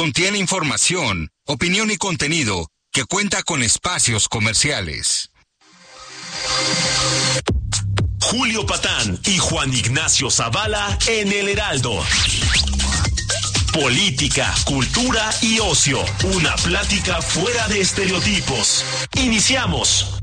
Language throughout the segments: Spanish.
contiene información, opinión y contenido que cuenta con espacios comerciales. Julio Patán y Juan Ignacio Zavala en El Heraldo. Política, cultura y ocio. Una plática fuera de estereotipos. Iniciamos.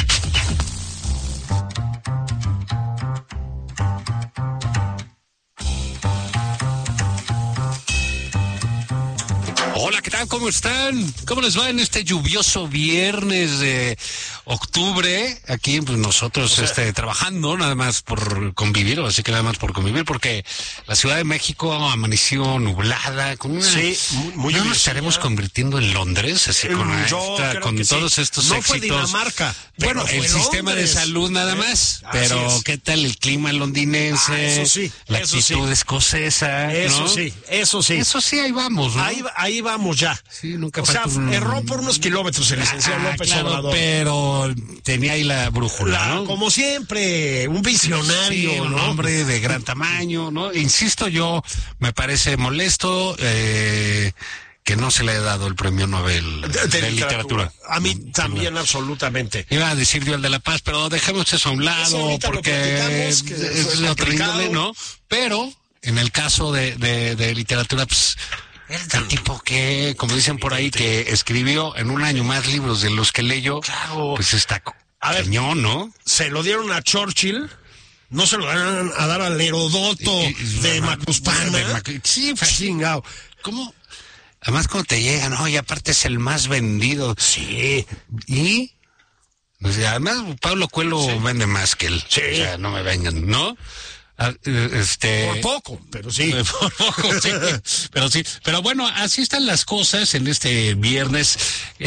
Hola, ¿qué tal? ¿Cómo están? ¿Cómo les va en este lluvioso viernes de octubre? Aquí pues nosotros trabajando nada más por convivir, así que nada más por convivir, porque la Ciudad de México amaneció nublada, con una... Sí, muy ¿no nos estaremos convirtiendo en Londres? Así con todos estos no éxitos. fue Dinamarca. Bueno, el sistema de salud nada más, pero ¿qué tal el clima londinense? Eso sí, la actitud escocesa, eso ¿no? sí, eso sí. Eso sí, ahí vamos, ¿no? Ahí vamos ya. Sí, nunca erró por unos kilómetros el licenciado López Obrador. Pero tenía ahí la brújula, ¿no? Como siempre, un visionario, sí, un hombre de gran tamaño, ¿no? Insisto, yo me parece molesto que no se le haya dado el premio Nobel de literatura. A mí también, absolutamente. Iba a decir yo el de la paz, pero dejemos eso a un lado, porque es otro índole, ¿no? Pero en el caso de literatura, pues... el tipo que, como dicen por ahí, que escribió en un año más libros de los que leyó, claro, pues está cañón, ¿no? Se lo dieron a Churchill, no se lo van a dar al Herodoto de Macuspana. Sí, chingado. ¿Cómo? Además, cuando te llega, ¿no? Y aparte es el más vendido. Sí. Y... pues, además, Pablo Coelho vende más que él. Sí. O sea, no me vengan, ¿no? Por poco, pero sí. Por poco, sí. Pero sí. Pero bueno, así están las cosas en este viernes.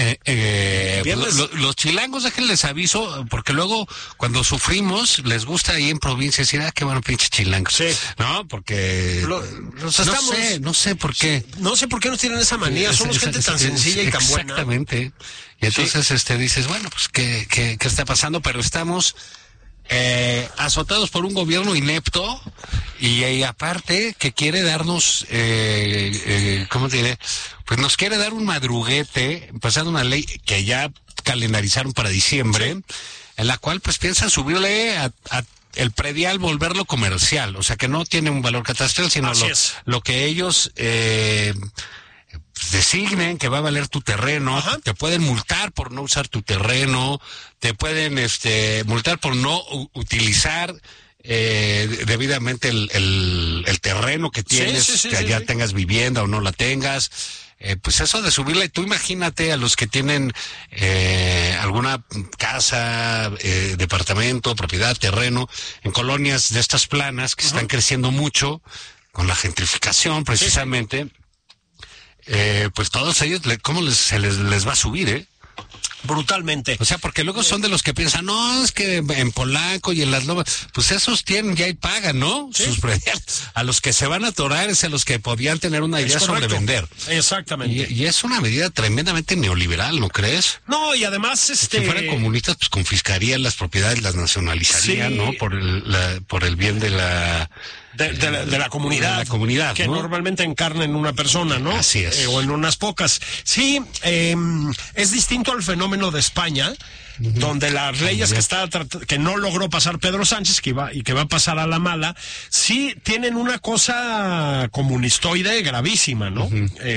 Los chilangos, déjenles aviso, porque luego cuando sufrimos, les gusta ahí en provincia decir, qué bueno pinche chilangos. Sí. ¿No? Porque no sé por qué. No sé por qué nos tienen esa manía. Somos gente tan sencilla y tan buena. Exactamente. Y entonces dices, bueno, pues ¿qué está pasando? Pero estamos... azotados por un gobierno inepto y aparte que quiere darnos, ¿cómo te diré? Pues nos quiere dar un madruguete, pasando una ley que ya calendarizaron para diciembre, sí, en la cual pues piensan subirle a el predial, volverlo comercial, o sea que no tiene un valor catastral, sino lo que ellos designen que va a valer tu terreno. Ajá. Te pueden multar por no usar tu terreno, te pueden multar por no utilizar debidamente el terreno que tienes, que allá tengas vivienda o no la tengas. Pues eso de subirle, tú imagínate a los que tienen alguna casa, departamento, propiedad, terreno, en colonias de estas planas que están creciendo mucho con la gentrificación precisamente. Pues todos ellos, ¿cómo se les va a subir, brutalmente? O sea, porque luego son de los que piensan, no, es que en Polanco y en Las Lomas, pues esos tienen ya y pagan, ¿no? Sí. Sus prediales. A los que se van a atorar es a los que podían tener una idea sobre vender. Exactamente. Y es una medida tremendamente neoliberal, ¿no crees? No, y además, Si fueran comunistas, pues confiscarían las propiedades, las nacionalizarían, sí, ¿no? Por el bien de la... De la comunidad. De la comunidad, que ¿no? Normalmente encarna en una persona, ¿no? Así es. O en unas pocas. Sí, es distinto al fenómeno de España, donde las leyes que no logró pasar Pedro Sánchez, que va a pasar a la mala, sí tienen una cosa comunistoide gravísima, ¿no?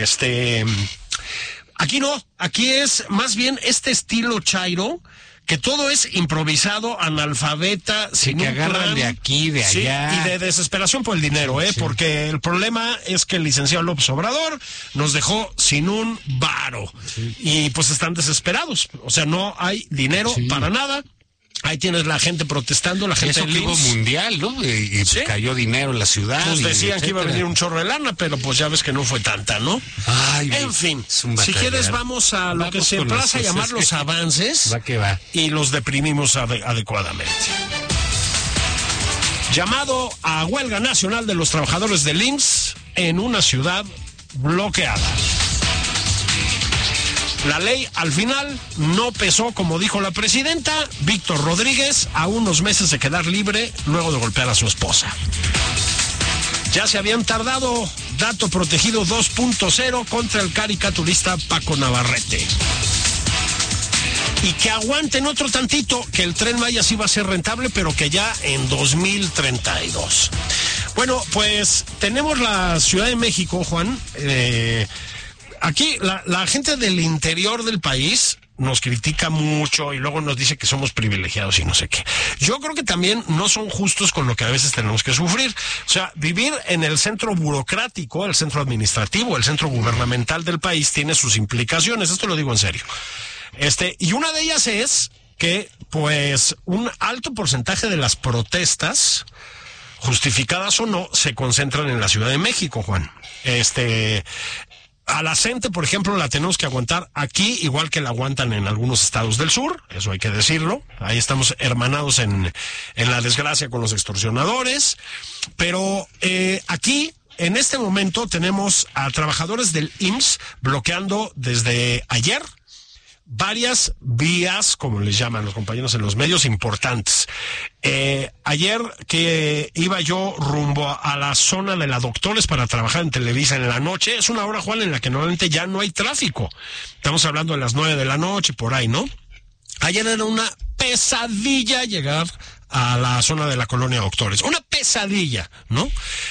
Aquí no, aquí es más bien este estilo chairo, que todo es improvisado, analfabeta, sin que un agarran plan, de aquí, de allá. Sí, y de desesperación por el dinero, sí. Porque el problema es que el licenciado López Obrador nos dejó sin un varo. Sí. Y pues están desesperados. O sea, no hay dinero para nada. Ahí tienes la gente protestando, la gente del IMSS mundial, ¿no? Y ¿sí? Cayó dinero en la ciudad. Pues decían que iba a venir un chorro de lana, pero pues ya ves que no fue tanta, ¿no? Ay, en fin, si quieres vamos a lo que se emplaza a llamar los avances. Va que va. Y los deprimimos adecuadamente. Llamado a huelga nacional de los trabajadores del IMSS en una ciudad bloqueada. La ley al final no pesó, como dijo la presidenta. Víctor Rodríguez a unos meses de quedar libre luego de golpear a su esposa. Ya se habían tardado Dato protegido 2.0 contra el caricaturista Paco Navarrete. Y que aguanten otro tantito, que el Tren Maya sí va a ser rentable, pero que ya en 2032. Bueno, pues tenemos la Ciudad de México, Juan. Aquí la gente del interior del país nos critica mucho y luego nos dice que somos privilegiados y no sé qué. Yo creo que también no son justos con lo que a veces tenemos que sufrir. O sea, vivir en el centro burocrático, el centro administrativo, el centro gubernamental del país tiene sus implicaciones. Esto lo digo en serio. Y una de ellas es que, pues, un alto porcentaje de las protestas, justificadas o no, se concentran en la Ciudad de México, Juan. A la gente, por ejemplo, la tenemos que aguantar aquí, igual que la aguantan en algunos estados del sur, eso hay que decirlo. Ahí estamos hermanados en la desgracia con los extorsionadores. Pero aquí, en este momento, tenemos a trabajadores del IMSS bloqueando desde ayer varias vías, como les llaman los compañeros en los medios, importantes. Ayer que iba yo rumbo a la zona de la Doctores para trabajar en Televisa en la noche, es una hora, Juan, en la que normalmente ya no hay tráfico. Estamos hablando de las 9 de la noche, por ahí, ¿no? Ayer era una pesadilla llegar a la zona de la colonia Doctores. Una pesadilla, ¿no?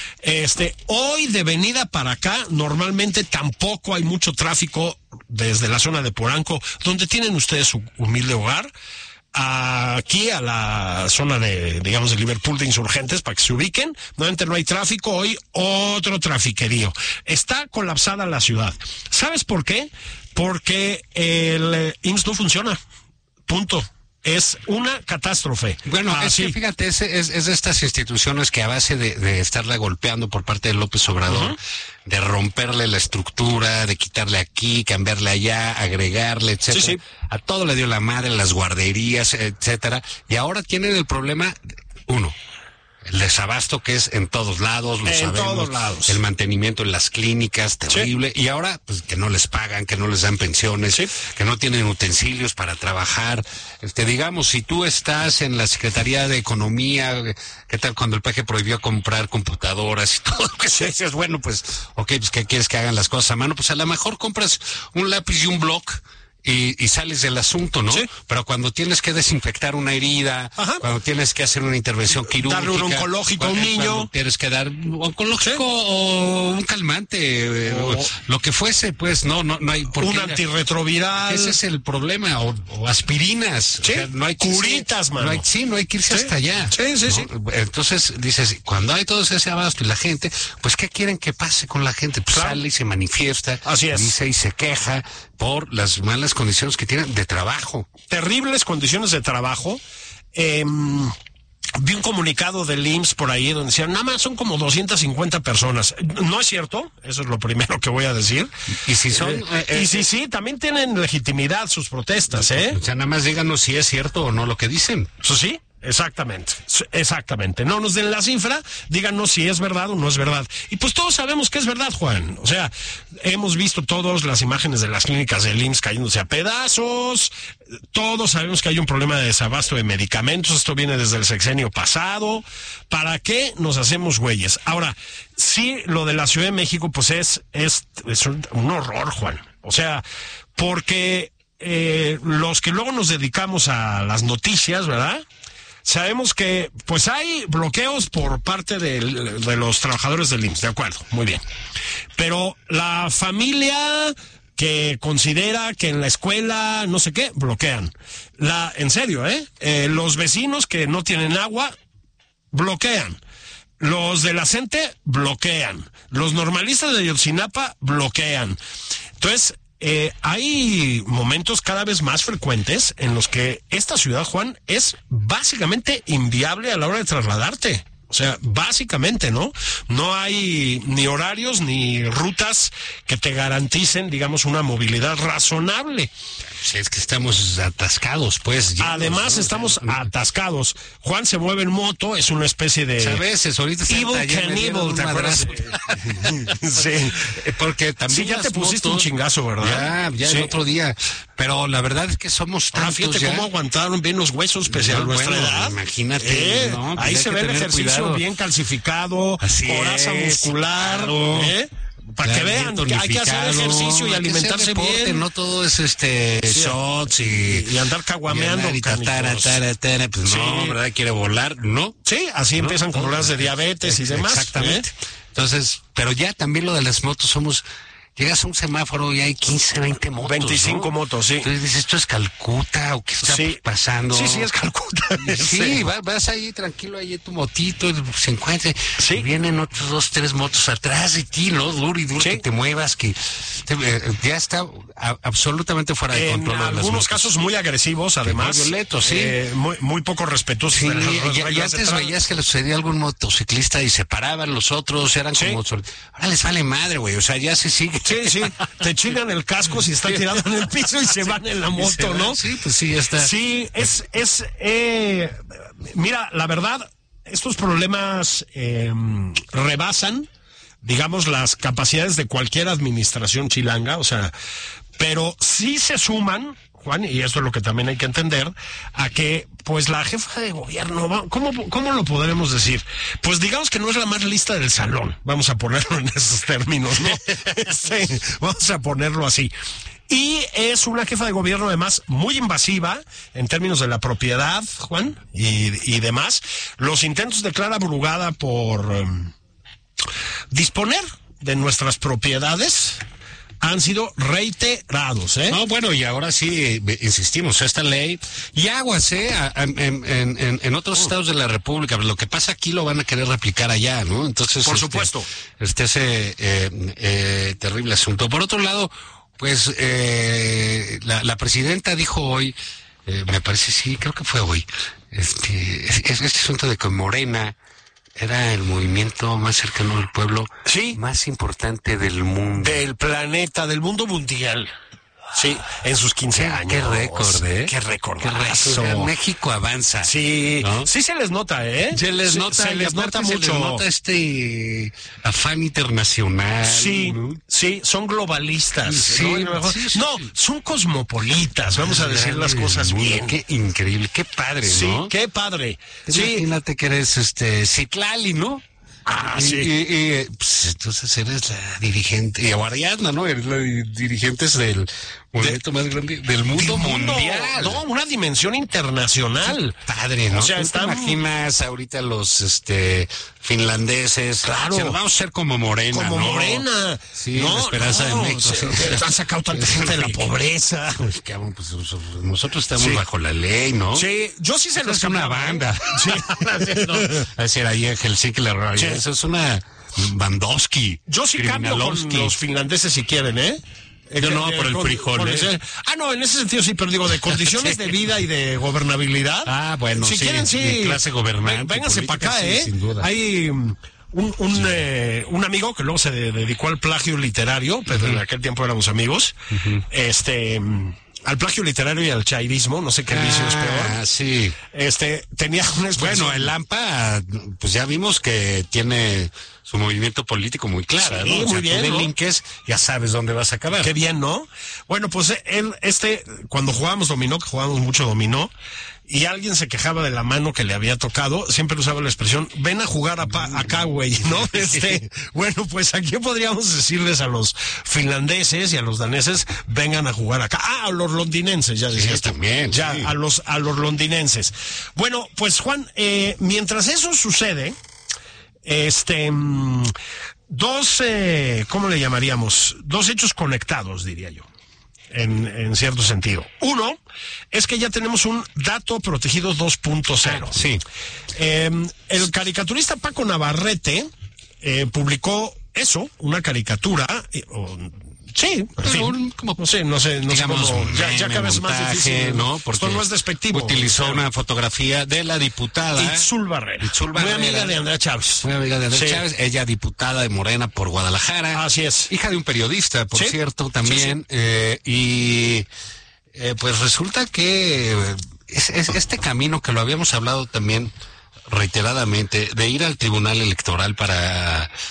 Hoy de venida para acá, normalmente tampoco hay mucho tráfico desde la zona de Polanco, donde tienen ustedes su humilde hogar, aquí a la zona de, digamos, de Liverpool de Insurgentes, para que se ubiquen. Normalmente no hay tráfico, hoy otro trafiquerío. Está colapsada la ciudad. ¿Sabes por qué? Porque el IMSS no funciona. Punto. Es una catástrofe. Bueno, es que fíjate, es de estas instituciones que a base de estarla golpeando por parte de López Obrador, de romperle la estructura, de quitarle aquí, cambiarle allá, agregarle, etcétera. Sí. A todo le dio la madre, las guarderías, etcétera. Y ahora tienen el problema, el desabasto que es en todos lados, lo sabemos. En todos lados. El mantenimiento en las clínicas, terrible. Sí. Y ahora, pues, que no les pagan, que no les dan pensiones, que no tienen utensilios para trabajar. Digamos, si tú estás en la Secretaría de Economía, ¿qué tal cuando el PG prohibió comprar computadoras y todo? Pues dices, bueno, pues, pues, ¿qué quieres que hagan las cosas a mano? Pues a lo mejor compras un lápiz y un bloc y sales del asunto, ¿no? Sí. Pero cuando tienes que desinfectar una herida, cuando tienes que hacer una intervención quirúrgica, darle un oncológico a un niño, tienes que dar un oncológico o un calmante, lo que fuese, pues no hay por un antirretroviral. Ese es el problema, o aspirinas, ¿sí? O sea, no hay curitas, mano. No hay que irse hasta allá. Sí. Entonces dices, cuando hay todo ese abasto y la gente, pues ¿qué quieren que pase con la gente? Pues sale y se manifiesta, dice y se queja por las malas condiciones que tienen de trabajo. Terribles condiciones de trabajo. Vi un comunicado del IMSS por ahí donde decían, nada más son como 250 personas. No es cierto, eso es lo primero que voy a decir. Y si son... sí, también tienen legitimidad sus protestas, ¿eh? O sea, nada más díganos si es cierto o no lo que dicen. Eso sí. Exactamente. No nos den la cifra, díganos si es verdad o no es verdad. Y pues todos sabemos que es verdad, Juan. O sea, hemos visto todas las imágenes de las clínicas del IMSS cayéndose a pedazos. Todos sabemos que hay un problema de desabasto de medicamentos. Esto viene desde el sexenio pasado. ¿Para qué nos hacemos güeyes? Ahora, sí, lo de la Ciudad de México, pues es un horror, Juan. O sea, porque los que luego nos dedicamos a las noticias, ¿verdad? Sabemos que pues hay bloqueos por parte de los trabajadores del IMSS, de acuerdo, muy bien. Pero la familia que considera que en la escuela no sé qué, bloquean. En serio, los vecinos que no tienen agua, bloquean. Los de la CENTE, bloquean. Los normalistas de Ayotzinapa, bloquean. Entonces, hay momentos cada vez más frecuentes en los que esta ciudad, Juan, es básicamente inviable a la hora de trasladarte. O sea, básicamente, ¿no? No hay ni horarios ni rutas que te garanticen, digamos, una movilidad razonable. Sí, es que estamos atascados, pues. Además, estamos atascados. Juan se mueve en moto, es una especie de... A veces, ahorita... Evil Cannibal, ¿te acuerdas? Sí. Porque también... Sí, ya te pusiste un chingazo, ¿verdad? Ya el otro día. Pero la verdad es que somos tantos. Fíjate cómo aguantaron bien los huesos pese a nuestra edad. Imagínate. Ahí se ve el ejercicio bien calcificado, coraza muscular. Claro. Para que vean que hay que hacer ejercicio y alimentarse deporte, bien. No todo es shots y andar caguameando. Pues sí. No, ¿verdad? Quiere volar, ¿no? Sí, así empiezan con problemas de diabetes y demás. Exactamente. Entonces, pero ya también lo de las motos llegas a un semáforo y hay 15, 20 motos. 25 motos, sí. Entonces dices, ¿esto es Calcuta o qué está pasando? Sí, es Calcuta. Sí, vas ahí tranquilo, ahí en tu motito, se encuentra. Sí. Y vienen otros 2, 3 motos atrás de ti, ¿no? Duro y duro, que te muevas, ya está absolutamente fuera de control. En algunos casos muy agresivos, además. Muy violentos, sí. Muy poco respetuosos. Sí, y antes veías que le sucedía a algún motociclista y se paraban los otros, eran como... Ahora les vale madre, güey, o sea, ya se sigue. Sí, te chingan el casco si están tirados en el piso y se van en la moto, ¿no? Sí, pues sí, ya está. Sí, mira, la verdad, estos problemas rebasan, digamos, las capacidades de cualquier administración chilanga, o sea, pero sí se suman, Juan, y esto es lo que también hay que entender, a que, pues, la jefa de gobierno, ¿cómo lo podremos decir? Pues digamos que no es la más lista del salón, vamos a ponerlo en esos términos, ¿no? Vamos a ponerlo así. Y es una jefa de gobierno, además, muy invasiva en términos de la propiedad, Juan, y demás. Los intentos de Clara Brugada por disponer de nuestras propiedades han sido reiterados, ¿eh? No, bueno, y ahora sí, insistimos, esta ley, y aguas, en otros estados de la República, pero lo que pasa aquí lo van a querer replicar allá, ¿no? Entonces, por supuesto. Ese terrible asunto. Por otro lado, pues, la presidenta dijo hoy, me parece, sí, creo que fue hoy, este asunto de que Morena era el movimiento más cercano al pueblo, más importante del mundo. Del planeta, del mundo mundial. Sí, en sus 15 años. Qué récord, ¿eh? Qué récordazo. México avanza. Sí, ¿no? Sí se les nota, ¿eh? Se les nota mucho. Se les nota afán internacional. Sí, ¿no? Sí, son globalistas. Sí, ¿no? Son cosmopolitas, vamos a decir las cosas bien. Qué increíble, qué padre, ¿no? Sí, qué padre. Imagínate que eres Citlali, ¿no? Sí. Pues, entonces eres la dirigente, y Ariadna, ¿no? Eres la dirigente del movimiento más grande del mundo mundial. No, una dimensión internacional. Qué padre, ¿no? O sea, ¿te imaginas ahorita los finlandeses? Claro. Vamos a ser como Morena, Como ¿no? Morena. Sí, la esperanza de México. Han sacado tanta gente de la pobreza. Pues, nosotros estamos bajo la ley, ¿no? Sí, yo sí se los es una banda. Sí. A decir, ahí en Helsinki la realidad. Sí. Eso es una Bandowski. Yo sí cambio con los finlandeses si quieren, ¿eh? Yo no, por el frijol, ¿eh? No, en ese sentido sí, pero digo, de condiciones de vida y de gobernabilidad. Ah, bueno, si quieren, sí. De clase gobernante. Vénganse para acá, sí, sin duda. Hay un amigo que luego se dedicó al plagio literario, pero en aquel tiempo éramos amigos, al plagio literario y al chairismo, no sé qué vicio es peor. Ah, sí. Tenía una expresión. Bueno, el AMPA, pues ya vimos que tiene su movimiento político muy claro, sí, ¿no? O sea, muy bien, tú ¿no? delinques, ya sabes dónde vas a acabar. Qué bien, ¿no? Bueno, pues él, cuando jugábamos dominó, que jugábamos mucho dominó, y alguien se quejaba de la mano que le había tocado, siempre usaba la expresión, ven a jugar acá, güey, ¿no? Bueno, pues aquí podríamos decirles a los finlandeses y a los daneses, vengan a jugar acá. A los londinenses, ya decías tú. También, ya, sí. a los londinenses. Bueno, pues Juan, mientras eso sucede, ¿cómo le llamaríamos? Dos hechos conectados, diría yo. En cierto sentido. Uno es que ya tenemos un dato protegido 2.0. Sí. El caricaturista Paco Navarrete publicó una caricatura. Sí, en fin, no sé digamos, cómo, ya cada vez más difícil, ¿no? Porque esto no es despectivo. Utilizó una fotografía de la diputada Itzul Barrera. Muy amiga de Andrea Chávez. Chávez, ella diputada de Morena por Guadalajara. Así es. Hija de un periodista, por cierto, también. Sí. Pues resulta que es este camino que lo habíamos hablado también reiteradamente, de ir al Tribunal Electoral para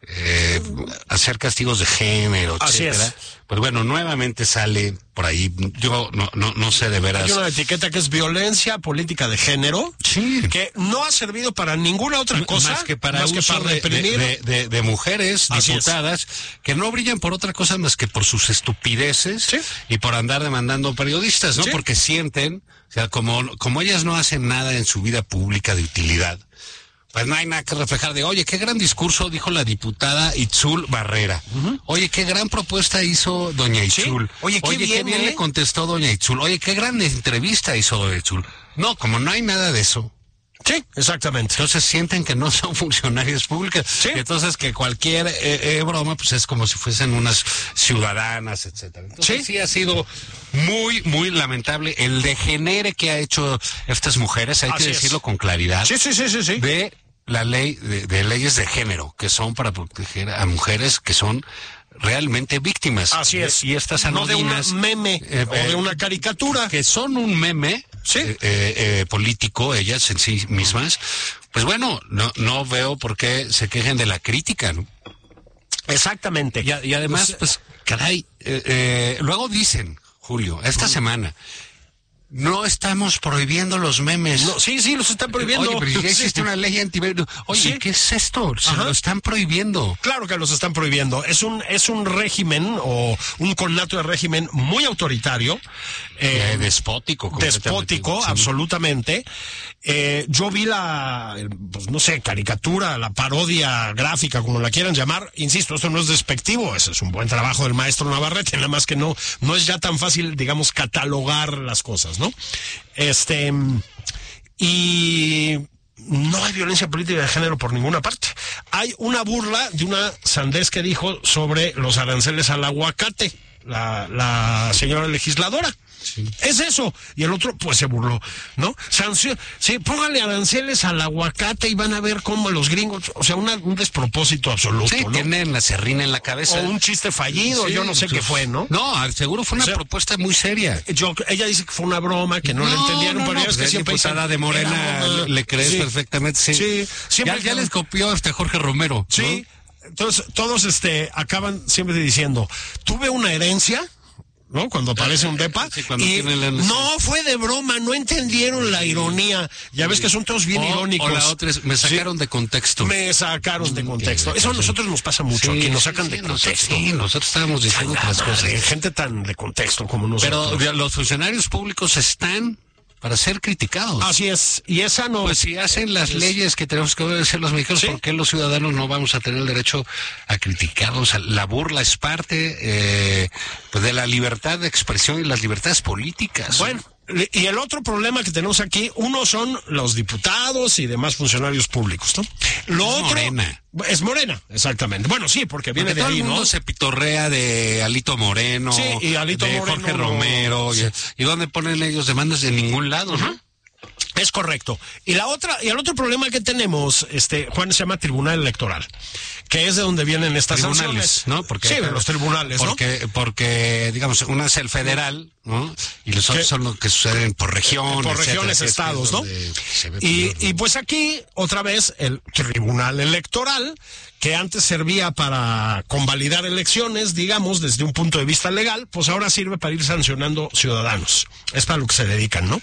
hacer castigos de género, Así etcétera. es. Pues bueno, nuevamente sale por ahí, yo no sé de veras. Hay una etiqueta que es violencia política de género, Sí. que no ha servido para ninguna otra cosa Más que para uso reprimir. de mujeres Así diputadas que no brillan por otra cosa más que por sus estupideces Sí. y por andar demandando periodistas, ¿no? Sí. Porque sienten, o sea, como ellas no hacen nada en su vida pública de utilidad, pues no hay nada que reflejar de, oye, qué gran discurso dijo la diputada Itzul Barrera. Oye, qué gran propuesta hizo doña Sí. Itzul. Oye, qué bien, bien le contestó doña Itzul. Oye, qué gran entrevista hizo doña Itzul. No, como no hay nada de eso. Sí, exactamente. Entonces sienten que no son funcionarios públicos. Sí. Y entonces que cualquier broma pues es como si fuesen unas ciudadanas, etcétera. Entonces sí ha sido muy, muy lamentable el degenere que ha hecho estas mujeres, hay Así que es. decirlo con claridad, Sí. de la ley, de leyes de género, que son para proteger a mujeres que son realmente víctimas. Así es. Y estas No de un anodinas, meme o de una caricatura. que son un meme Sí. político, ellas en sí mismas, pues bueno, no veo por qué se quejen de la crítica, ¿no? Exactamente. Y además, pues, caray, luego dicen, Julio, esta semana, no estamos prohibiendo los memes. No, sí, los están prohibiendo. Oye, pero ya existe Sí. una ley anti-meme. Oye, Sí. ¿qué es esto? Se Ajá. lo están prohibiendo. Claro que los están prohibiendo. Es un régimen o un connato de régimen muy autoritario. Despótico. Despótico, Sí. absolutamente. Yo vi pues no sé, caricatura, la parodia gráfica, como la quieran llamar. Insisto, esto no es despectivo, ese es un buen trabajo del maestro Navarrete, nada más que no es ya tan fácil, digamos, catalogar las cosas, ¿no? Y no hay violencia política de género por ninguna parte. Hay una burla de una sandez que dijo sobre los aranceles al aguacate, la señora legisladora. Sí. Es eso. Y el otro, pues se burló, ¿no? Sí, póngale aranceles al aguacate y van a ver cómo los gringos, o sea, un despropósito absoluto, Sí, ¿no? tienen la serrín en la cabeza. O un chiste fallido, Sí, yo no sé pues, qué fue, ¿no? No, seguro fue una O sea, propuesta muy seria. Ella dice que fue una broma, que no la entendieron, pero ya ves que pues, siempre diputada dicen, de Morena, era broma. le crees Sí. perfectamente, sí. Sí, siempre ya les copió hasta Jorge Romero. Sí, ¿no? entonces todos acaban siempre diciendo, tuve una herencia, ¿no? Cuando aparece un depa, Sí, cuando y tienen la herencia. no fue de broma, no entendieron la ironía. Ya ves que son todos bien irónicos. O la otra es, me sacaron de contexto. Me sacaron de contexto. Eso a nosotros nos pasa mucho, Sí, aquí nos sí, sacan sí, de contexto. nosotros estábamos diciendo Chingada otras cosas. madre, gente tan de contexto como nosotros. Pero los funcionarios públicos están para ser criticados. Así es, y esa no... Pues si hacen las leyes que tenemos que obedecer los mexicanos, Sí. ¿por qué los ciudadanos no vamos a tener el derecho a criticarlos? La burla es parte pues de la libertad de expresión y las libertades políticas. Bueno, y el otro problema que tenemos aquí, uno son los diputados y demás funcionarios públicos, ¿no? Lo Es otro Morena. Es Morena, exactamente. Bueno, sí, porque viene Porque de todo ahí, el mundo ¿no? se pitorrea de Alito Moreno, Sí, y Alito de Moreno Jorge no- Romero, sí. y dónde ponen ellos demandas de ningún lado, ¿no? Es correcto. Y el otro problema que tenemos, Juan, se llama Tribunal Electoral, que es de donde vienen estas Tribunales, sanciones. ¿no? Porque, sí, de los tribunales, ¿no? porque, digamos, una es el federal, ¿no? Y los otros Que- son los que suceden por región, por etcétera, regiones, que es estados, ¿no? donde se ve Y peor, ¿no? pues aquí, otra vez, el Tribunal Electoral, que antes servía para convalidar elecciones, digamos, desde un punto de vista legal, pues ahora sirve para ir sancionando ciudadanos. Es para lo que se dedican, ¿no?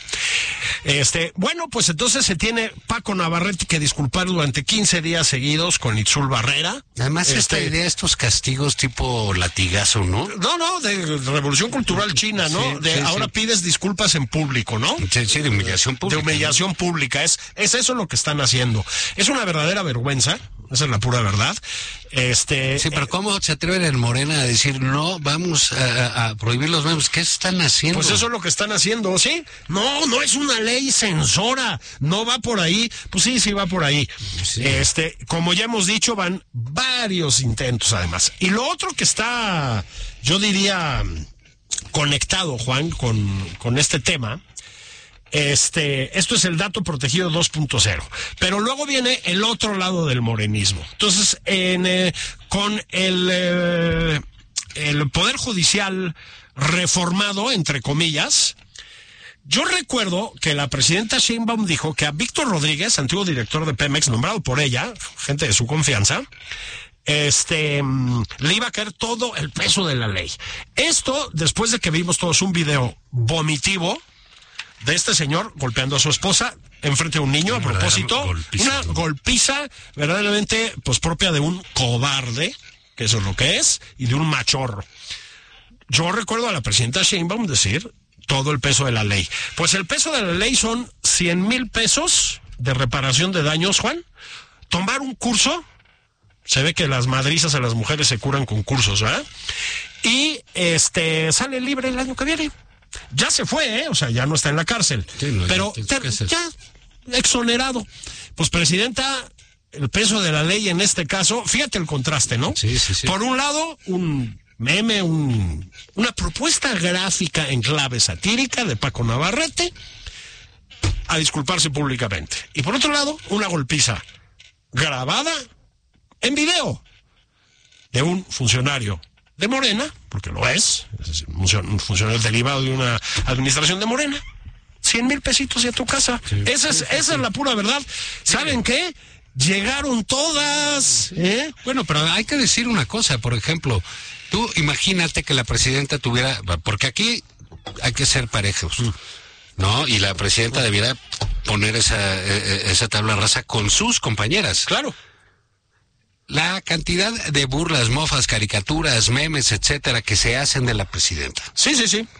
Bueno, pues entonces se tiene Paco Navarrete que disculpar durante 15 días seguidos con Itzul Barrera. Además, esta idea, estos castigos tipo latigazo, ¿no? No, de Revolución Cultural China, ¿no? Sí, sí, ahora sí. pides disculpas en público, ¿no? Sí, de humillación pública. De humillación pública. Es eso lo que están haciendo. Es una verdadera vergüenza. Esa es la pura verdad. Sí, pero ¿cómo se atreven en Morena a decir no, vamos a prohibir los memes? ¿Qué están haciendo? Pues eso es lo que están haciendo, ¿sí? No es una ley censora, no va por ahí. Pues sí va por ahí. Sí. Como ya hemos dicho, van varios intentos además. Y lo otro que está, yo diría, conectado, Juan, con este tema, esto es el dato protegido 2.0, pero luego viene el otro lado del morenismo. Entonces, con el Poder Judicial reformado, entre comillas, yo recuerdo que la presidenta Sheinbaum dijo que a Víctor Rodríguez, antiguo director de Pemex, nombrado por ella, gente de su confianza, le iba a caer todo el peso de la ley. Esto, después de que vimos todos un video vomitivo de este señor golpeando a su esposa enfrente de un niño, a propósito, una golpiza verdaderamente pues propia de un cobarde, que eso es lo que es, y de un machorro. Yo recuerdo a la presidenta Sheinbaum decir todo el peso de la ley. Pues el peso de la ley son 100,000 pesos de reparación de daños, Juan. Tomar un curso, se ve que las madrizas a las mujeres se curan con cursos, ¿verdad? Y sale libre el año que viene. Ya se fue, o sea, ya no está en la cárcel. Sí, no, pero ya exonerado. Pues, presidenta, el peso de la ley en este caso, fíjate el contraste, ¿no? Sí. Por un lado, un meme, una propuesta gráfica en clave satírica de Paco Navarrete a disculparse públicamente. Y por otro lado, una golpiza grabada en video de un funcionario de Morena, porque lo es un funcionario derivado de una administración de Morena. 100,000 pesitos y a tu casa. Sí, esa es la pura verdad. ¿Saben qué? Llegaron todas. Bueno, pero hay que decir una cosa, por ejemplo, tú imagínate que la presidenta tuviera, porque aquí hay que ser parejos, ¿no? Y la presidenta debiera poner esa tabla rasa con sus compañeras. Claro. La cantidad de burlas, mofas, caricaturas, memes, etcétera, que se hacen de la presidenta. Sí.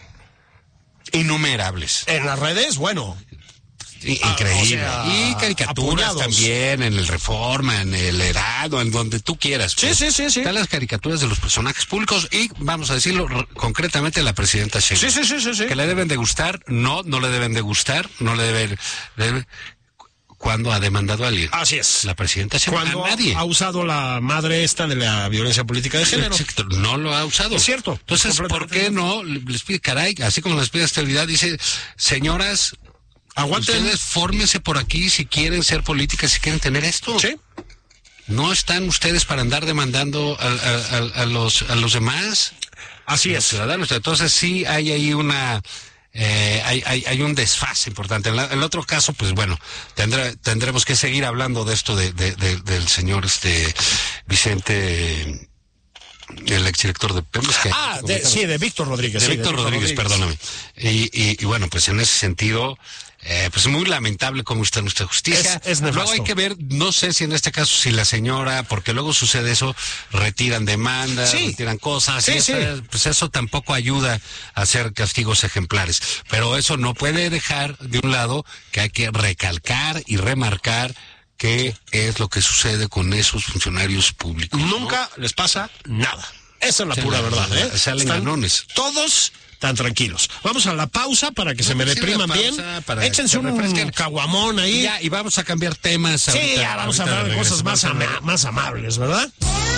Innumerables. En las redes, bueno. Increíble. O sea, y caricaturas apoyados. También en el Reforma, en el Heraldo, en donde tú quieras. Pues. Sí. Están las caricaturas de los personajes públicos y, vamos a decirlo concretamente, la presidenta Sheinbaum. Sí. Que le deben de gustar, no le deben de gustar, no le deben... ¿Cuándo ha demandado a alguien? Así es. La presidenta Sheinbaum. Cuando a nadie. ha usado la madre esta de la violencia política de género. Exacto, no lo ha usado. Es cierto. Entonces, ¿por qué no les pide, caray, así como les pide estabilidad, dice, señoras, aguanten, ustedes fórmense por aquí si quieren ser políticas, si quieren tener esto? Sí. ¿No están ustedes para andar demandando a los demás? Así es. Ciudadanos. Entonces sí hay ahí una... hay un desfase importante. En el otro caso, pues bueno, tendremos que seguir hablando de esto del señor Vicente, el exdirector de Pemex. De Víctor Rodríguez. De Víctor Rodríguez, perdóname. Y bueno, pues en ese sentido, pues muy lamentable cómo está nuestra justicia. Es nefasto. Luego hay que ver, no sé si en este caso, si la señora, porque luego sucede eso, retiran demandas, retiran cosas, pues eso tampoco ayuda a hacer castigos ejemplares. Pero eso no puede dejar de un lado que hay que recalcar y remarcar qué es lo que sucede con esos funcionarios públicos. Nunca les pasa nada. Esa es la pura verdad, Salen ganones. Todos tan tranquilos. Vamos a la pausa para que se me depriman bien. Échense un caguamón ahí. Ya, y vamos a cambiar temas. Sí, ya vamos a hablar de cosas más amables, ¿verdad?